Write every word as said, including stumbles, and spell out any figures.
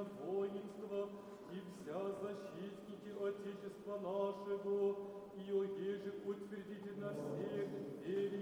на воинство, и вся защитники Отечества нашего, и оеже утвердите на все